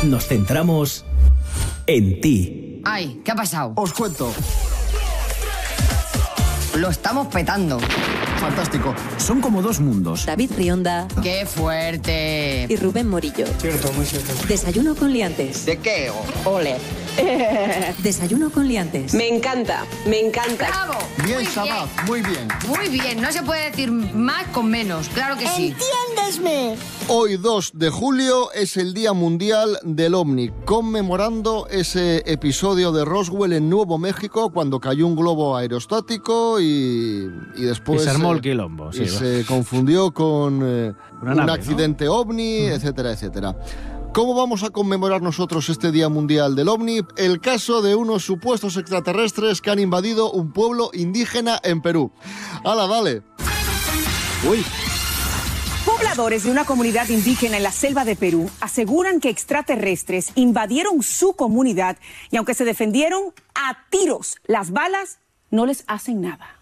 nos centramos en ti. Ay, ¿qué ha pasado? Os cuento. Lo estamos petando. Fantástico. Son como dos mundos. David Rionda. ¡Qué fuerte! Y Rubén Morillo. Cierto, muy cierto. Desayuno con liantes. ¿De qué? Ole. Desayuno con liantes. Me encanta, me encanta. ¡Bravo! Bien, Shabbat, muy bien. Muy bien, no se puede decir más con menos, claro que sí. ¡Entiéndesme! Hoy, 2 de julio, es el Día Mundial del OVNI, conmemorando ese episodio de Roswell en Nuevo México, cuando cayó un globo aerostático y después... Y se armó el quilombo. Y se confundió con un nave, accidente OVNI, etcétera, etcétera. ¿Cómo vamos a conmemorar nosotros este Día Mundial del OVNI? El caso de unos supuestos extraterrestres que han invadido un pueblo indígena en Perú. ¡Hala, dale! Uy. Pobladores de una comunidad indígena en la selva de Perú aseguran que extraterrestres invadieron su comunidad y aunque se defendieron a tiros, las balas no les hacen nada.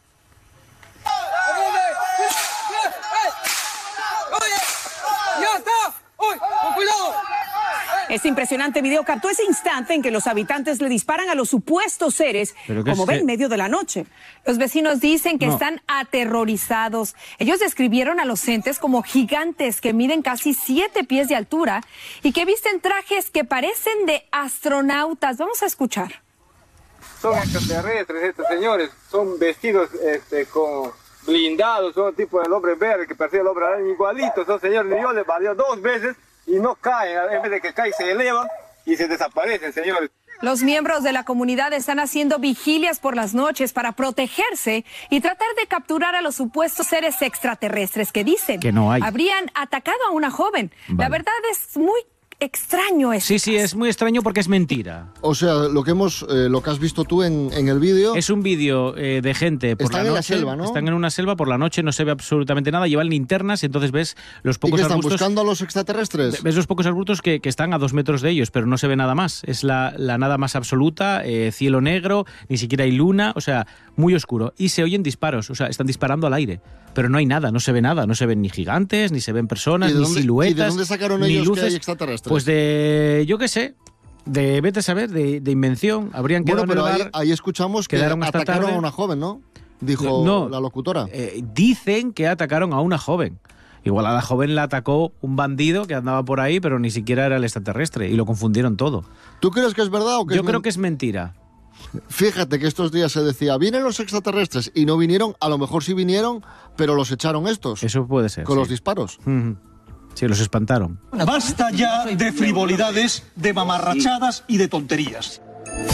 Este impresionante video captó ese instante en que los habitantes le disparan a los supuestos seres, como ven, en medio de la noche. Los vecinos dicen que están aterrorizados. Ellos describieron a los entes como gigantes que miden casi 7 pies de altura y que visten trajes que parecen de astronautas. Vamos a escuchar. Son extraterrestres estos señores, son vestidos con blindados, son tipo del hombre verde que persigue el hombre araña, igualitos, son señores. Yo les valió 2 veces y no caen, en vez de que caen se elevan y se desaparecen, señores. Los miembros de la comunidad están haciendo vigilias por las noches para protegerse y tratar de capturar a los supuestos seres extraterrestres que dicen que no hay. Habrían atacado a una joven. Vale. La verdad es muy extraño eso. Sí, es muy extraño porque es mentira. O sea, lo que has visto tú en el vídeo... Es un vídeo de gente por están la noche. En la selva, ¿no? Están en una selva por la noche, no se ve absolutamente nada, llevan linternas y entonces ves los pocos arbustos... ¿Y qué están buscando a los extraterrestres? Ves los pocos arbustos que están a 2 metros de ellos, pero no se ve nada más. Es la nada más absoluta, cielo negro, ni siquiera hay luna, o sea, muy oscuro. Y se oyen disparos, o sea, están disparando al aire. Pero no hay nada, no se ve nada, no se ven ni gigantes, ni se ven personas, ni siluetas. ¿Y de dónde sacaron ni ellos luces? Que hay extraterrestres? Pues de, yo qué sé, vete a saber, de invención. Habrían quedado pero en el bar, ahí escuchamos que atacaron a una joven, ¿no? Dijo la locutora. Dicen que atacaron a una joven. Igual a la joven la atacó un bandido que andaba por ahí, pero ni siquiera era el extraterrestre, y lo confundieron todo. ¿Tú crees que es verdad o que Yo creo que es mentira. Fíjate que estos días se decía, vienen los extraterrestres, y no vinieron, a lo mejor sí vinieron, pero los echaron estos. Eso puede ser. Con los disparos. Sí, los espantaron. Basta ya de frivolidades, de mamarrachadas y de tonterías.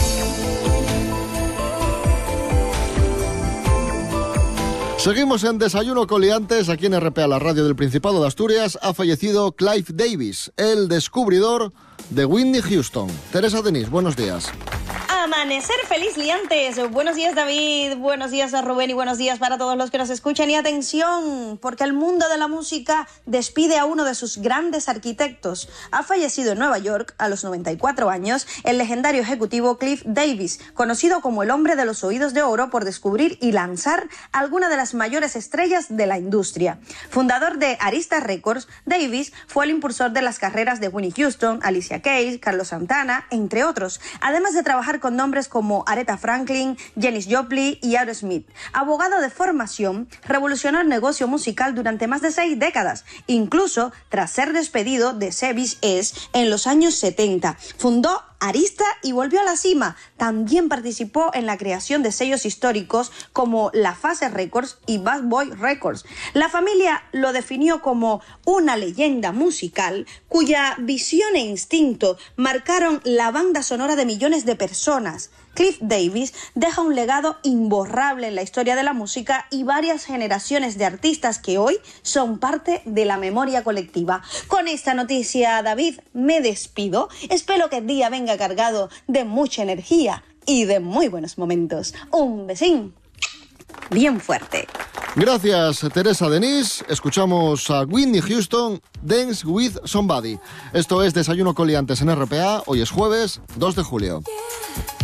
Seguimos en Desayuno con Liantes, aquí en RPA, la radio del Principado de Asturias. Ha fallecido Clive Davis, el descubridor de Whitney Houston. Teresa Denis, buenos días. Amanecer feliz, liantes. Buenos días, David. Buenos días a Rubén y buenos días para todos los que nos escuchan. Y atención, porque el mundo de la música despide a uno de sus grandes arquitectos. Ha fallecido en Nueva York a los 94 años el legendario ejecutivo Clive Davis, conocido como el hombre de los oídos de oro por descubrir y lanzar algunas de las mayores estrellas de la industria. Fundador de Arista Records, Davis fue el impulsor de las carreras de Whitney Houston, Alicia Keys, Carlos Santana, entre otros, además de trabajar con nombres como Aretha Franklin, Janis Joplin y Aerosmith. Abogado de formación, revolucionó el negocio musical durante más de 6 décadas, incluso tras ser despedido de Service S en los años 70. Fundó Arista y volvió a la cima. También participó en la creación de sellos históricos como La Fase Records y Bad Boy Records. La familia lo definió como una leyenda musical cuya visión e instinto marcaron la banda sonora de millones de personas. Clive Davis deja un legado imborrable en la historia de la música y varias generaciones de artistas que hoy son parte de la memoria colectiva. Con esta noticia, David, me despido. Espero que el día venga cargado de mucha energía y de muy buenos momentos. Un besín bien fuerte. Gracias, Teresa Denis. Escuchamos a Whitney Houston, Dance with Somebody. Esto es Desayuno con Liantes en RPA. Hoy es jueves 2 de julio.